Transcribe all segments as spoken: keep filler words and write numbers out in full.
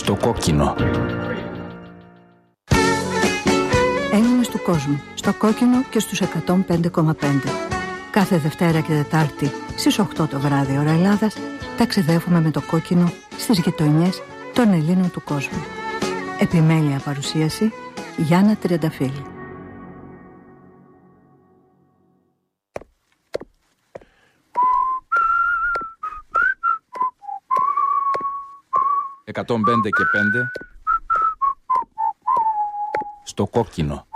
Στο κόκκινο. Έλληνες του κόσμου, στο κόκκινο και στους εκατόν πέντε κόμμα πέντε. Κάθε Δευτέρα και Τετάρτη στις οκτώ το βράδυ ώρα Ελλάδας ταξιδεύουμε με το κόκκινο στις γειτονιές των Ελλήνων του κόσμου. Επιμέλεια παρουσίαση Γιάννα Τριανταφύλλου. εκατόν πέντε και πέντε στο κόκκινο.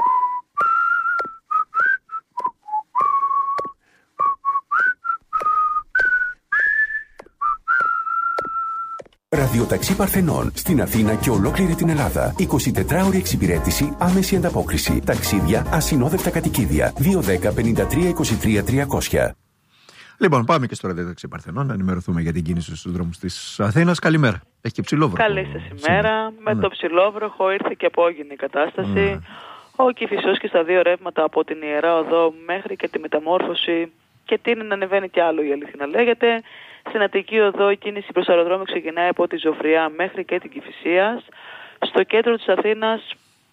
Ραδιοταξί Παρθενών στην Αθήνα και ολόκληρη την Ελλάδα. εικοσιτετράωρη εξυπηρέτηση, άμεση ανταπόκριση. Ταξίδια, ασυνόδευτα κατοικίδια. δύο δέκα πενήντα τρία είκοσι τρία τριακόσια. Λοιπόν, πάμε και στο Ραδιοταξί Παρθενών να ενημερωθούμε για την κίνηση στους δρόμους της Αθήνας. Καλημέρα. Έχει και ψηλόβροχο. Καλή σας ημέρα. Με ναι. το ψηλόβροχο ήρθε και απόγεινη η κατάσταση. Ναι. Ο Κηφισός και στα δύο ρεύματα από την Ιερά Οδό μέχρι και τη Μεταμόρφωση και τείνει να ανεβαίνει κι άλλο, η αλήθεια να λέγεται. Στην Αττική Οδό η κίνηση προς αεροδρόμιο ξεκινάει από τη Ζωφριά μέχρι και την Κηφισίας. Στο κέντρο της Αθήνας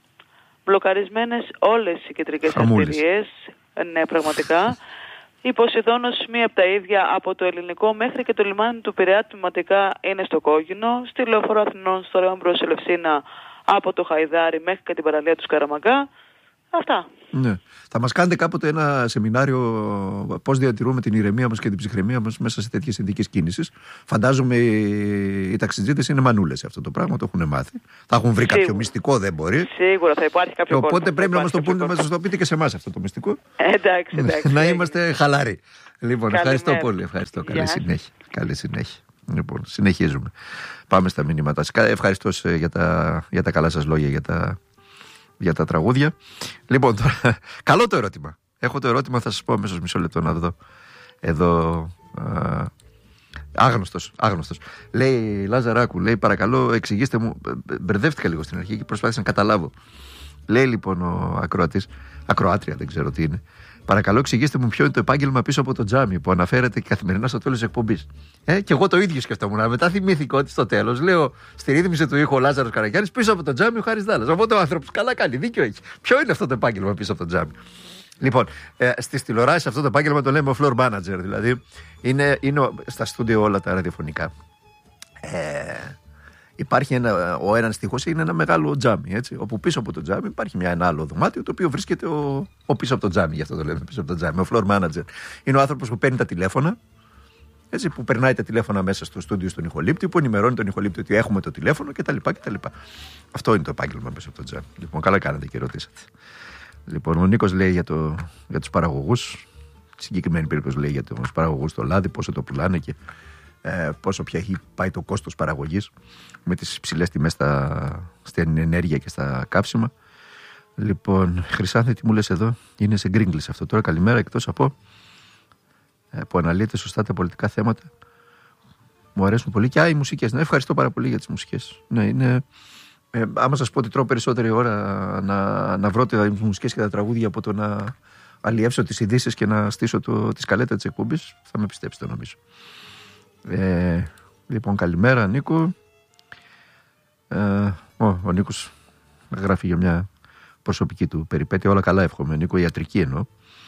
μπλοκαρισμένες όλες οι κεντρικές αρτηρίες. Ναι, πραγματικά. Η Ποσειδώνος, μία από τα ίδια, από το Ελληνικό μέχρι και το λιμάνι του Πειραιά τμηματικά είναι στο κόκκινο. Στη Λεωφόρο Αθηνών, στο ρεύμα προς Ελευσίνα, από το Χαϊδάρι μέχρι και την παραλία του Σκαραμαγκά. Αυτά. Ναι. Θα μας κάνετε κάποτε ένα σεμινάριο πώς διατηρούμε την ηρεμία μας και την ψυχραιμία μας μέσα σε τέτοιες συνθήκες κίνησης. Φαντάζομαι οι ταξιτζίδες είναι μανούλες σε αυτό το πράγμα, το έχουν μάθει. Θα έχουν βρει Σίγουρα. κάποιο μυστικό, δεν μπορεί. Σίγουρα θα υπάρχει κάποιο Οπότε κόσμο. πρέπει να μας το πούνε, να μας το πείτε και σε εμάς αυτό το μυστικό. Εντάξει, εντάξει. Να είμαστε χαλαροί. Λοιπόν, Καλημέρα. ευχαριστώ πολύ. Ευχαριστώ. Καλή συνέχεια. Καλή συνέχεια. Λοιπόν, συνεχίζουμε. Πάμε στα μηνύματα. Ευχαριστώ για τα, για τα καλά σας λόγια για τα, για τα τραγούδια. Λοιπόν, τώρα, καλό το ερώτημα. Έχω το ερώτημα, θα σας πω αμέσως μισό λεπτό να δω. Εδώ. Α, άγνωστος, άγνωστος. Λέει Λάζαράκου, λέει παρακαλώ εξηγήστε μου. Μπερδεύτηκα λίγο στην αρχή και προσπάθησα να καταλάβω. Λέει λοιπόν ο ακροατής, ακροάτρια δεν ξέρω τι είναι. Παρακαλώ, εξηγήστε μου ποιο είναι το επάγγελμα πίσω από το τζάμι που αναφέρεται και καθημερινά στο τέλος της εκπομπής. Ε, και εγώ το ίδιο σκεφτόμουν. Μετά θυμήθηκα ότι στο τέλος λέω στη ρύθμιση του ήχου ο Λάζαρος Καραγιάννης πίσω από το τζάμι ο Χάρης Δάλλας. Οπότε ο άνθρωπος καλά κάνει, δίκιο έχει. Ποιο είναι αυτό το επάγγελμα πίσω από το τζάμι. Λοιπόν, ε, στις τηλεοράσεις αυτό το επάγγελμα το λέμε ο floor manager. Δηλαδή είναι, είναι στα στούντιο όλα τα ραδιοφωνικά. Ε, Υπάρχει ένα, ο ένας στίχος είναι ένα μεγάλο τζάμι, έτσι, όπου πίσω από το τζάμι υπάρχει μια, ένα άλλο δωμάτιο το οποίο βρίσκεται ο, ο πίσω από το τζάμι, γι' αυτό το λέμε πίσω από το τζάμι, ο floor manager. Είναι ο άνθρωπος που παίρνει τα τηλέφωνα, έτσι, που περνάει τα τηλέφωνα μέσα στο στούντιο στον ηχολήπτη, που ενημερώνει τον ηχολήπτη ότι έχουμε το τηλέφωνο κτλ. κτλ. Αυτό είναι το επάγγελμα πίσω από το τζάμι. Λοιπόν, καλά κάνατε και ρωτήσατε. Λοιπόν, ο Νίκος λέει για, το, για τους παραγωγούς, συγκεκριμένη περίπτωση λέει για τους παραγωγούς στο λάδι, πόσο το πουλάνε και ε, πόσο πια έχει πάει το κόστος παραγωγής με τις υψηλές τιμές στα, στην ενέργεια και στα κάψιμα. Λοιπόν, Χρυσάνθη, τι μου λες εδώ, είναι σε γκρίγκλες αυτό τώρα. Καλημέρα, εκτός από ε, που αναλύεται σωστά τα πολιτικά θέματα. Μου αρέσουν πολύ και α, οι μουσικές. Ναι, ευχαριστώ πάρα πολύ για τις μουσικές. Ναι, είναι. Ε, άμα σας πω ότι τρώω περισσότερη ώρα να, να βρω τις μουσικές και τα τραγούδια από το να αλλιεύσω τις ειδήσεις και να στήσω το, τη σκαλέτα της εκπομπής, θα με πιστέψετε νομίζω. Ε, λοιπόν, καλημέρα Νίκο. Ε, ο, ο Νίκος γράφει για μια προσωπική του περιπέτεια. Όλα καλά εύχομαι Νίκο, ιατρική εννοώ,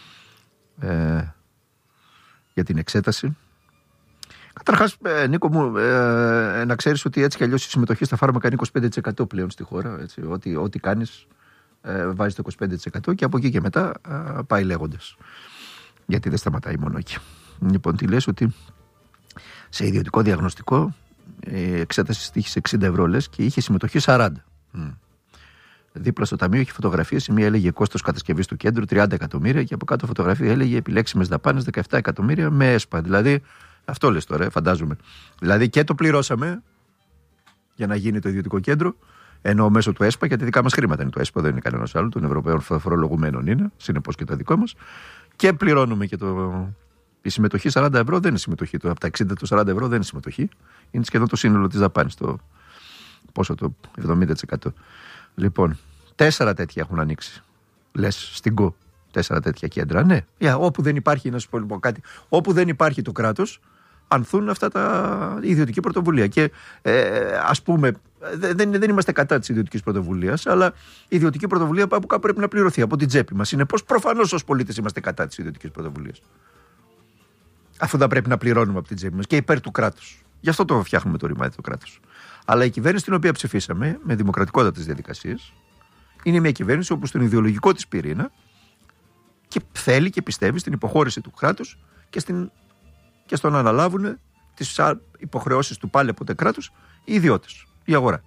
ε, για την εξέταση. Καταρχάς ε, Νίκο μου, ε, να ξέρεις ότι έτσι κι αλλιώς η συμμετοχή στα φάρμακα είναι είκοσι πέντε τοις εκατό πλέον στη χώρα, έτσι, ό,τι, ό,τι κάνεις ε, βάζεις το είκοσι πέντε τοις εκατό και από εκεί και μετά ε, πάει λέγοντας, γιατί δεν σταματάει μόνο εκεί. Λοιπόν, τι λες, ότι σε ιδιωτικό διαγνωστικό η εξέταση στοίχησε εξήντα ευρώ λες και είχε συμμετοχή σαράντα. Mm. Δίπλα στο ταμείο είχε φωτογραφίες. Η μία έλεγε κόστος κατασκευής του κέντρου τριάντα εκατομμύρια και από κάτω φωτογραφία έλεγε επιλέξιμες δαπάνες δεκαεπτά εκατομμύρια με ΕΣΠΑ. Δηλαδή, αυτό λες τώρα, φαντάζομαι. Δηλαδή και το πληρώσαμε για να γίνει το ιδιωτικό κέντρο, ενώ μέσω του ΕΣΠΑ, γιατί δικά μας χρήματα είναι το ΕΣΠΑ, δεν είναι κανένας άλλο, των Ευρωπαίων φορολογουμένων είναι, συνεπώς και το δικό μας. Και πληρώνουμε και το. Η συμμετοχή σαράντα ευρώ δεν είναι συμμετοχή. Το, από τα εξήντα το σαράντα ευρώ δεν είναι συμμετοχή. Είναι σχεδόν το σύνολο της δαπάνης. Το, πόσο το εβδομήντα τοις εκατό. Λοιπόν, τέσσερα τέτοια έχουν ανοίξει. Λες στην ΚΟ. Τέσσερα τέτοια κέντρα. Ναι. Yeah, όπου δεν υπάρχει, να σου πω λοιπόν κάτι. Όπου δεν υπάρχει το κράτος, ανθούν αυτά τα η ιδιωτική πρωτοβουλία. Και ε, ας πούμε, δεν, δεν είμαστε κατά της ιδιωτικής πρωτοβουλίας, αλλά η ιδιωτική πρωτοβουλία από κάπου πρέπει να πληρωθεί από την τσέπη μας. Συνεπώς, προφανώς ως πολίτες είμαστε κατά της ιδιωτικής πρωτοβουλίας. Αφού θα πρέπει να πληρώνουμε από την τσέπη μας και υπέρ του κράτους. Γι' αυτό το φτιάχνουμε το ρημάδι του κράτους. Αλλά η κυβέρνηση την οποία ψηφίσαμε, με δημοκρατικότατες διαδικασίες, είναι μια κυβέρνηση όπου στον ιδεολογικό της πυρήνα και θέλει και πιστεύει στην υποχώρηση του κράτους και, στην, και στο να αναλάβουν τις υποχρεώσεις του πάλι από το κράτους οι ιδιώτες, η αγορά.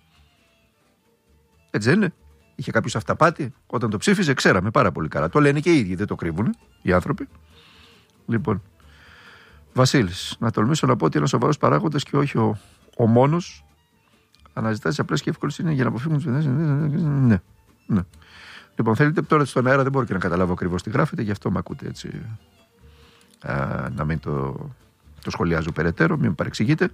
Έτσι δεν είναι? Είχε κάποιος αυταπάτη όταν το ψήφιζε, ξέραμε πάρα πολύ καλά. Το λένε και οι ίδιοι, δεν το κρύβουν οι άνθρωποι. Λοιπόν, Βασίλης, να τολμήσω να πω ότι είναι σοβαρός παράγοντας και όχι ο, ο μόνος. Αναζητά τις απλές και εύκολες είναι για να αποφύγουν τις παιδές. Ναι, ναι. Λοιπόν, θέλετε τώρα στον αέρα, δεν μπορώ και να καταλάβω ακριβώς τι γράφετε, γι' αυτό με ακούτε έτσι. Α, να μην το, το σχολιάζω περαιτέρω, μην με παρεξηγείτε.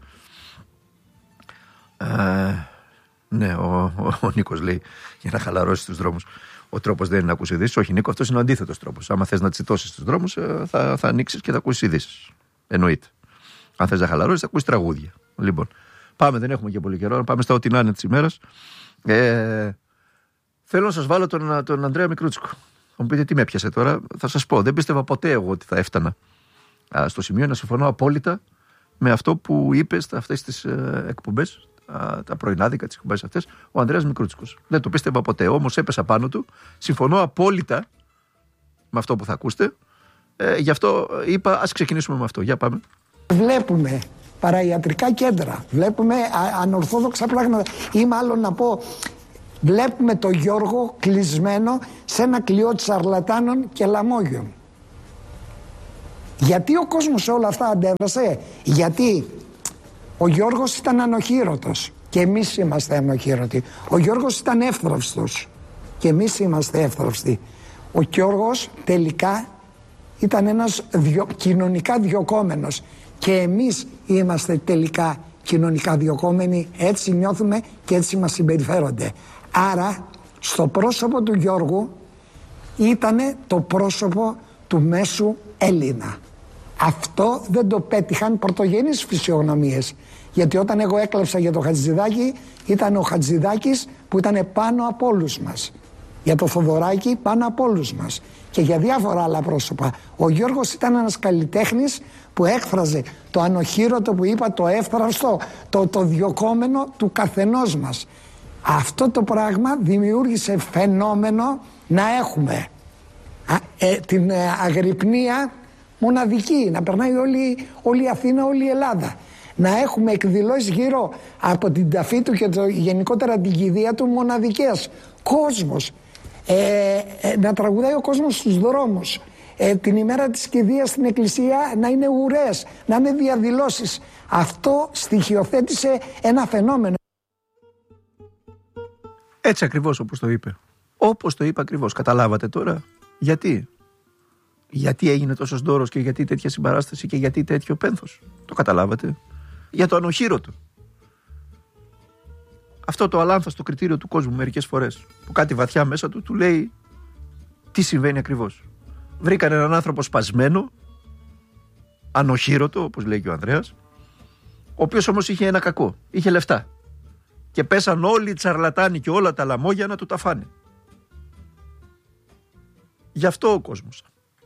Α, ναι, ο, ο, ο Νίκος λέει για να χαλαρώσει τους δρόμους. Ο τρόπος δεν είναι να ακούσει ειδήσεις. Όχι, Νίκο, αυτός είναι ο αντίθετος τρόπος. Άμα θες να τσιτώσεις τους δρόμους, θα, θα ανοίξεις και θα ακούσεις ειδήσεις. Εννοείται. Αν θες να χαλαρώσεις, θα ακούσεις τραγούδια. Λοιπόν, πάμε, δεν έχουμε και πολύ καιρό. Να πάμε στα ό,τι να είναι της ημέρας. Ε, θέλω να σας βάλω τον, τον Ανδρέα Μικρούτσικο. Θα μου πείτε τι με έπιασε τώρα. Θα σας πω, δεν πίστευα ποτέ εγώ ότι θα έφτανα α, στο σημείο να συμφωνώ απόλυτα με αυτό που είπε σε αυτές τις ε, εκπομπές, α, τα πρωινάδικα, τις εκπομπές αυτές, ο Ανδρέας Μικρούτσικος. Δεν το πίστευα ποτέ. Όμως έπεσα πάνω του. Συμφωνώ απόλυτα με αυτό που θα ακούσετε. Ε, γι' αυτό είπα, ας ξεκινήσουμε με αυτό. Για πάμε. Βλέπουμε παραϊατρικά κέντρα, βλέπουμε α, ανορθόδοξα πράγματα ή μάλλον να πω, βλέπουμε τον Γιώργο κλεισμένο σε ένα κλειό τσαρλατάνων και λαμόγιων. Γιατί ο κόσμος σε όλα αυτά αντέδρασε? Γιατί ο Γιώργος ήταν ανοχήρωτος και εμείς είμαστε ανοχήρωτοι. Ο Γιώργος ήταν εύθραυστος και εμείς είμαστε εύθραυστοι. Ο Γιώργος τελικά ήταν ένας διο, κοινωνικά διωκόμενος και εμείς είμαστε τελικά κοινωνικά διωκόμενοι, έτσι νιώθουμε και έτσι μας συμπεριφέρονται. Άρα στο πρόσωπο του Γιώργου ήτανε το πρόσωπο του μέσου Έλληνα. Αυτό δεν το πέτυχαν πρωτογενείς φυσιογνωμίες. Γιατί όταν εγώ έκλαψα για το Χατζηδάκη, ήταν ο Χατζηδάκης που ήταν πάνω από όλους μας. Για το Θοδωράκη πάνω από όλους μας. Και για διάφορα άλλα πρόσωπα. Ο Γιώργος ήταν ένας καλλιτέχνης που έκφραζε το ανοχήρωτο που είπα, το εύθραυστο, το, το διωκόμενο του καθενός μας. Αυτό το πράγμα δημιούργησε φαινόμενο να έχουμε α, ε, την ε, αγρυπνία μοναδική, να περνάει όλη, όλη η Αθήνα, όλη η Ελλάδα. Να έχουμε εκδηλώσεις γύρω από την ταφή του και το, γενικότερα την κηδεία του μοναδικές. Κόσμος. Ε, ε, να τραγουδάει ο κόσμος στους δρόμους. Ε, την ημέρα της κηδείας στην εκκλησία να είναι ουρές, να είναι διαδηλώσεις. Αυτό στοιχειοθέτησε ένα φαινόμενο. Έτσι ακριβώς όπως το είπε. Όπως το είπε ακριβώς. Καταλάβατε τώρα γιατί. Γιατί έγινε τόσος δώρος και γιατί τέτοια συμπαράσταση και γιατί τέτοιο πένθος. Το καταλάβατε? Για το ανοχήρωτο. Αυτό το αλάνθαστο κριτήριο του κόσμου μερικές φορές, που κάτι βαθιά μέσα του του λέει τι συμβαίνει ακριβώς. Βρήκαν έναν άνθρωπο σπασμένο, ανοχήρωτο, όπως λέει και ο Ανδρέας, ο οποίος όμως είχε ένα κακό, είχε λεφτά. Και πέσαν όλοι οι τσαρλατάνοι και όλα τα λαμόγια να του τα φάνε. Γι' αυτό ο κόσμος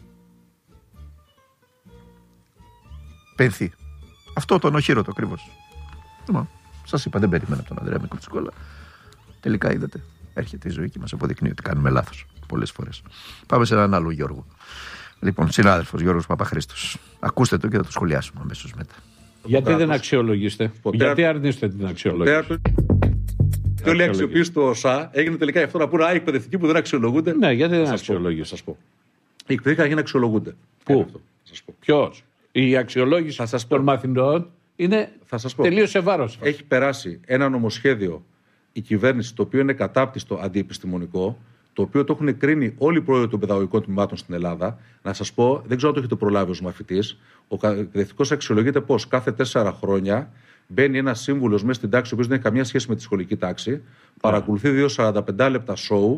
πενθεί. Αυτό το ανοχήρωτο ακριβώς. Σας είπα, δεν περίμενα από τον Ανδρέα Μικρούτσικο, αλλά τελικά είδατε. Έρχεται η ζωή και μας αποδεικνύει ότι κάνουμε λάθος πολλές φορές. Πάμε σε έναν άλλο Γιώργο. Λοιπόν, συνάδελφος Γιώργος Παπαχρήστος. Ακούστε το και θα το σχολιάσουμε αμέσως μετά. Γιατί Ποτέ δεν αξιολογήστε, ποτέ... γιατί αρνείστε την αξιολόγηση. Και όλη η αξιοποίηση του ΟΣΑ έγινε τελικά γι' αυτό να πούνε, α, εκπαιδευτικοί που δεν αξιολογούνται. Ναι, γιατί δεν αξιολογεί, σας πω. Οι εκπαιδευτικοί αρχίζουν να αξιολογούνται. Πού? Ποιος? Η αξιολόγηση των μαθητών είναι τελείως σε βάρος. Έχει περάσει ένα νομοσχέδιο η κυβέρνηση, το οποίο είναι κατάπτυστο αντιεπιστημονικό, το οποίο το έχουν κρίνει όλοι οι πρόεδροι των παιδαγωγικών τμήματων στην Ελλάδα. Να σας πω, δεν ξέρω αν το έχετε προλάβει ως μαθητής, ο εκπαιδευτικός αξιολογείται πώς? Κάθε τέσσερα χρόνια μπαίνει ένας σύμβουλος μέσα στην τάξη, ο οποίος δεν έχει καμία σχέση με τη σχολική τάξη, παρακολουθεί δύο σαράντα πέντε λεπτά σοου,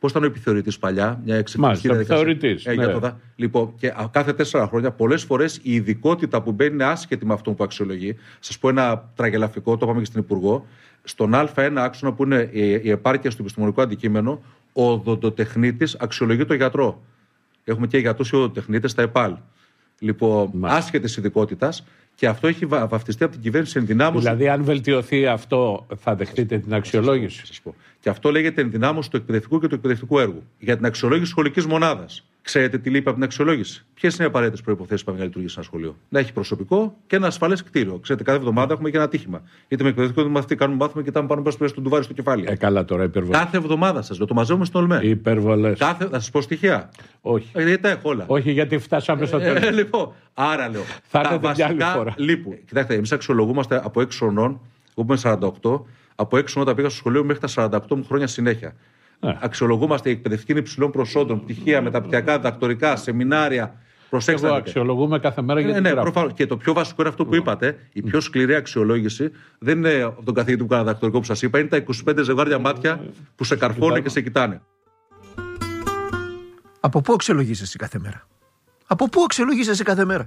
Πώς ήταν ο επιθεωρητής παλιά, μια εξελικτική διαδικασία. Ε, ναι. το, λοιπόν, και κάθε τέσσερα χρόνια, πολλές φορές η ειδικότητα που μπαίνει είναι άσχετη με αυτό που αξιολογεί. Σας πω ένα τραγελαφικό, το είπαμε και στην Υπουργό. Στον Α ένα άξονα που είναι η επάρκεια στο επιστημονικό αντικείμενο, ο οδοντοτεχνίτης αξιολογεί τον γιατρό. Έχουμε και γιατρούς και οδοντοτεχνίτες στα ΕΠΑΛ. Λοιπόν, άσχετης ειδικότητας. Και αυτό έχει βαφτιστεί από την κυβέρνηση ενδυνάμωση. Δηλαδή, αν βελτιωθεί αυτό, θα δεχτείτε την αξιολόγηση. Σας πω. Και αυτό λέγεται ενδυνάμωση του εκπαιδευτικού και του εκπαιδευτικού έργου. Για την αξιολόγηση σχολικής μονάδας. Ξέρετε τι λείπει από την αξιολόγηση? Ποιες είναι οι απαραίτητες προϋποθέσεις που να λειτουργήσει ένα σχολείο? Να έχει προσωπικό και ένα ασφαλές κτίριο. Ξέρετε, κάθε εβδομάδα έχουμε και ένα ατύχημα. Είτε με εκπαιδευτικό είτε με μαθητή κάνουμε μάθημα και κοιτάμε πάνω πέρα στο ντουβάρι στο κεφάλι. Ε, καλά τώρα, υπερβολές. Κάθε εβδομάδα σας λέω, το μαζεύουμε στην ΟΛΜΕ. Υπερβολές. Κάθε... Θα σας πω στοιχεία. Όχι. Ε, γιατί τα έχω όλα. Όχι, γιατί φτάσαμε στο τέλος. Ε, λοιπόν, άρα λέω. Θα τα βασικά λείπουν. Κοιτάξτε, εμείς αξιολογούμαστε από έξι ονών, εγώ είμαι σαράντα οκτώ, από έξι όταν πήγα στο σχολείο μέχρι τα σαράντα οκτώ μου χρόνια συνέχεια. Yeah. Αξιολογούμαστε, η εκπαιδευτική είναι υψηλών προσόντων, πτυχία, μεταπτυχιακά, διδακτορικά, σεμινάρια. Προσέξτε. Εγώ αξιολογούμε κάθε μέρα για την ναι, ναι, και το πιο βασικό είναι αυτό που είπατε. Η πιο σκληρή αξιολόγηση δεν είναι από τον καθηγητή που κάνει διδακτορικό που σας είπα, είναι τα είκοσι πέντε ζευγάρια μάτια που σε καρφώνουν και σε κοιτάνε. Από πού αξιολογείς εσύ κάθε μέρα? Από πού αξιολογείς εσύ κάθε μέρα?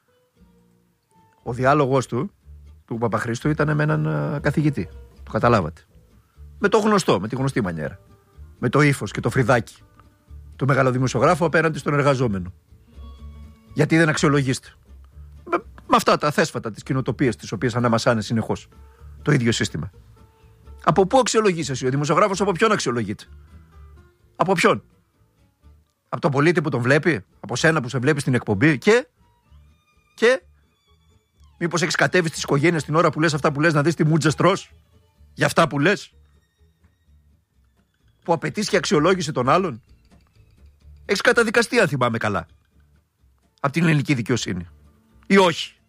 Ο διάλογος του, του Παπαχρήστου, ήταν με έναν uh, καθηγητή. Το καταλάβατε. Με το γνωστό, με τη γνωστή μανιέρα. Με το ύφος και το φρυδάκι του μεγαλοδημοσιογράφου απέναντι στον εργαζόμενο. Γιατί δεν αξιολογείστε? Με, με αυτά τα θέσφατα, τις κοινοτοπίες τις οποίες αναμασάνε συνεχώς το ίδιο σύστημα. Από πού αξιολογείς εσύ? Ο δημοσιογράφος από ποιον αξιολογείται? Από ποιον? Από τον πολίτη που τον βλέπει? Από σένα που σε βλέπει στην εκπομπή? Και, και μήπως έχεις κατέβει στις οικογένειες την ώρα που λες αυτά που λες να δεις τι μούτζες τρως? Για αυτά που λες? Που απαιτείς και αξιολόγηση των άλλων? Έχεις καταδικαστεί, αν θυμάμαι καλά, από την ελληνική δικαιοσύνη ή όχι?